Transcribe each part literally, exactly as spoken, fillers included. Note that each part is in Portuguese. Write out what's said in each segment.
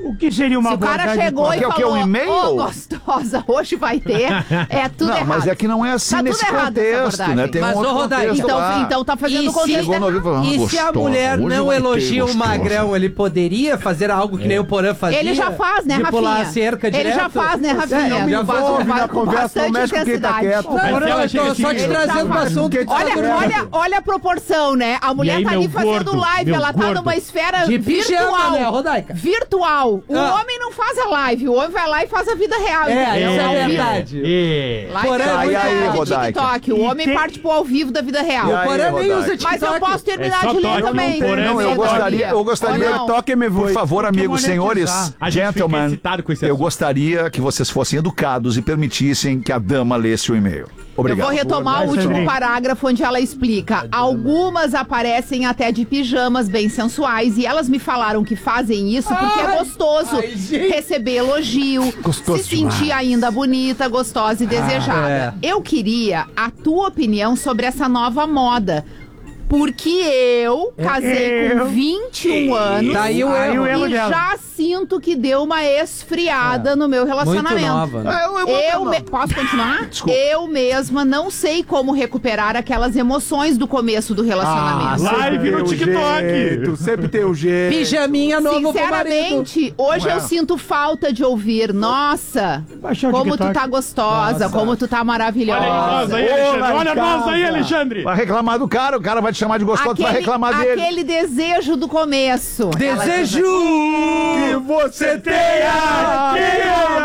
O que seria uma Se o cara chegou e Que é o que, falou, um e-mail? ô, gostosa, hoje vai ter, é tudo Não, errado. mas é que não é assim Tá nesse tudo errado essa contexto, abordagem. né? Tem Mas, um outro ô, Rodaica, contexto Então, lá. então tá fazendo E o contexto Chegou no errado. ouvido e falou, E se a gostosa, mulher hoje não vai ter elogia o gostosa. magrão, ele poderia fazer algo que nem o Porã fazia? Ele já faz, né, de Rafinha? pular a cerca Ele direto? já faz, né, Rafinha? É, não me Já faz, envolve faz na com conversa, não bastante mexe com quem tá intensidade. quieto. Não, Mas não, ela eu chega tô assim, só te ele trazendo já pro faz. assunto. Quem tá Olha, quieto. olha, olha a proporção, né? A mulher aí, tá ali meu fazendo gordo, live, meu ela tá gordo. numa esfera De virtual. pijama, né, Rodaica? Virtual. O Ah. homem não faz a live, o homem vai lá e faz a vida real. É, entendeu? isso é Ao vivo. verdade. É. Live Porém, é aí, muito aí, de Rodaica. TikTok. O E homem tem- parte pro ao vivo da vida real. E O aí, Porã nem Rodaica? usa TikTok. Mas eu posso terminar É só de ler toque, também. não, porém, Não, eu Não, gostaria, eu gostaria, Ou não? Toque me por voe. favor, Tem que amigos, monetizar. senhores, A gente fica gentlemen, excitado com esse eu assunto. gostaria que vocês fossem educados e permitissem que a dama lesse o e-mail. Eu Obrigado. vou retomar Vai, o último Sandrinho. parágrafo onde ela explica. Algumas aparecem até de pijamas bem sensuais e elas me falaram que fazem isso porque é Ai, gostoso ai, gente. receber elogio, Gostoso se sentir demais. ainda bonita, gostosa e desejada. é. Eu queria a tua opinião sobre essa nova moda. Porque eu casei Eu- com vinte e um anos Tá aí o erro. erro e dela. já sinto que deu uma esfriada no meu Muito relacionamento. nova, né? Ah, eu- eu- Eu não. me- Posso continuar? Desculpa. Eu mesma não sei como recuperar aquelas emoções do começo do relacionamento. Live sempre tem no um TikTok. jeito, sempre tem um jeito. Pijaminha novo pro marido. Sinceramente, hoje eu sinto falta de ouvir. Nossa, Baixar o como tu TikTok. tá gostosa, como tu tá maravilhosa. Olha nós aí, Ô, Alexandre. lá em Olha nós aí, casa. Alexandre. Vai reclamar do cara, o cara vai te chamar de gostoso, tu vai reclamar dele. aquele desejo do começo. Desejo Que você tenha que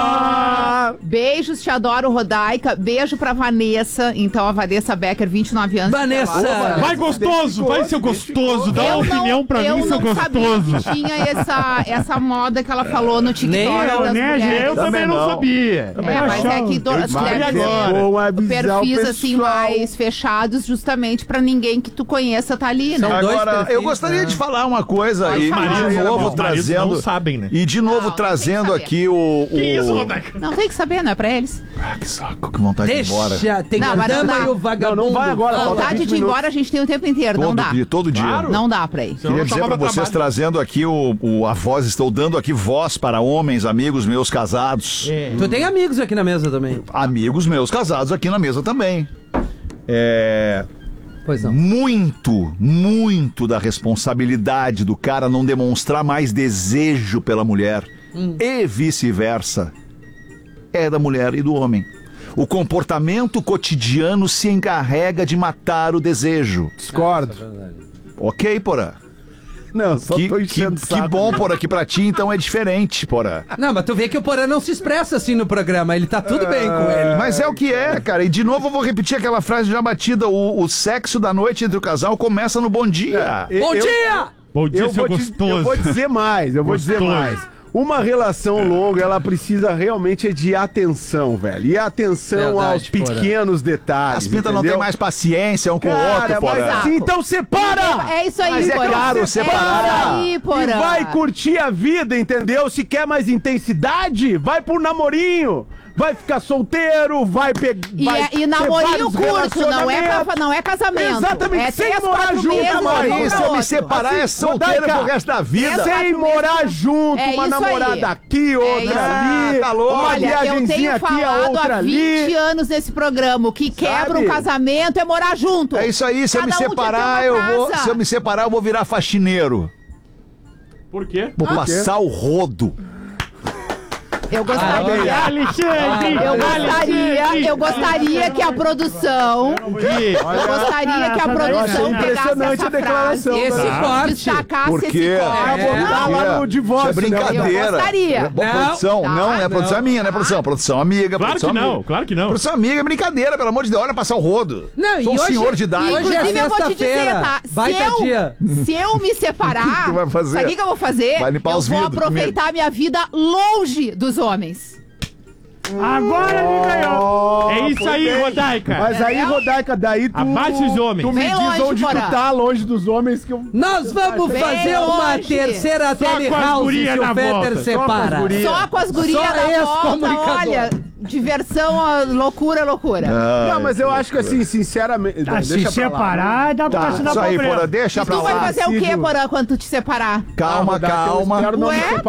amar. Beijos, te adoro, Rodaica. Beijo pra Vanessa. Então, a Vanessa Becker, vinte e nove anos. Vanessa. Vai gostoso, vai seu gostoso. Dá uma Eu opinião não, pra eu mim, seu não sabia gostoso. que tinha essa, essa moda que ela falou no TikTok Nem eu, das Né, gente? mulheres. Eu também Também não não. sabia. É, mas é que to- as Vai mulheres agora. têm Vou avisar o perfis pessoal. assim mais fechados justamente pra ninguém que tu conheça tá ali, né? São dois Agora, perfis, eu gostaria né? de falar uma coisa Pode e falar. de Maridos- novo os maridos trazendo não sabem, né? e de novo Não, não tem trazendo que saber. aqui o, o... Que isso, Rodaica? Não tem que saber, não é pra eles. Ah, que saco, que vontade de ir embora. Deixa, tem Não, a mas não dama dá. e o vagabundo. Não, não vai agora, falta Vontade vinte de ir minutos. embora a gente tem o tempo inteiro, não Todo dá. dia, todo dia. Claro. Não dá pra ir. Queria dizer pra vocês, trazendo aqui o, o- a voz, estou dando aqui voz para homens, amigos meus casados. É. Tu tem amigos aqui na mesa também. Amigos meus casados aqui na mesa também. É... Pois não. Muito, muito da responsabilidade do cara não demonstrar mais desejo pela mulher e vice-versa é da mulher e do homem. O comportamento cotidiano se encarrega de matar o desejo. Discordo. Ok, Porã? Não, só Que, tô que, enchendo o que saco. bom, Porã, que pra ti então é diferente, Porã. Não, mas tu vê que o Porã não se expressa assim no programa. Ele tá tudo bem com ele. Mas é o que é, cara. E de novo eu vou repetir aquela frase já batida. O, o sexo da noite entre o casal começa no bom dia. Eu- Bom eu- dia! Bom dia, Eu seu vou, te- gostoso. eu vou dizer mais, eu vou dizer Gostoso. mais. Uma relação longa, ela precisa realmente de atenção, velho. E atenção Verdade, aos Porã. pequenos detalhes. As pintas não entendeu? têm mais paciência um com o Cara, outro, mas Porã. assim, então separa! É isso aí, Mas é Porã. caro É separar. isso aí, E Porã. vai curtir a vida, entendeu? Se quer mais intensidade, vai pro namorinho. Vai ficar solteiro, vai pegar. E, é, e namorinho curto, não é, pra, não é casamento. Exatamente, é sem três, morar quatro junto, meses, Maria. um Se pro eu me outro. separar é solteira Rodaica, pro resto da vida. Sem morar junto, É uma isso namorada aí. aqui, É outra isso. ali, tá louco. uma Olha, eu viagenzinha tenho aqui, a falado outra há vinte ali. anos nesse programa. O que quebra Sabe? um casamento é morar junto. É isso aí, se eu me Cada um tinha separar, que ter eu uma vou. casa. Se eu me separar, eu vou virar faxineiro. Por quê? Vou passar o rodo. Eu gostaria. Ah, Alexandre! Eu gostaria, eu gostaria que a produção, eu gostaria que a produção pegasse impressionante essa a declaração, frase, Esse Tá. corte. destacasse Por quê? esse corte. Ah, botar Por quê? lá no divórcio. Isso é brincadeira. Eu gostaria. Bom, Não, produção, tá, não, é a produção não. minha, né, produção? Produção amiga, Claro produção que não, amiga. claro que não. Produção amiga é brincadeira, pelo amor de Deus, olha passar o rodo. Não, Sou e um hoje- senhor de idade. e hoje é Inclusive, eu vou te dizer, sexta-feira. tá? Se Baita eu, dia. se eu me separar, Tu vai fazer? sabe o que eu vou fazer? Vai limpar eu os vou vidros aproveitar minha vida longe dos homens. Agora me ganhou. É isso foi aí, bem. Rodaica. Mas aí, Rodaica, daí tu... Abaixa os homens. Tu me Bem diz longe, onde Porã. tu tá, longe dos homens, que eu... Nós vamos Bem fazer uma longe. terceira Só com as telehouse gurias se na o Peter volta. Só com as separa. gurias. Só com as gurias Só da volta, ex-comunicador. olha, diversão, ó, loucura, loucura. Ai, Não, mas eu acho que assim, sinceramente... Tá, Não, se deixa pra lá. separar, dá pra Tá, passar na isso aí, problema. Porã, deixa E pra tu vai lá. fazer o quê, Cídio. Porã, quando tu te separar? Calma, Rodaica, eu calma. espero não me Ué? separar.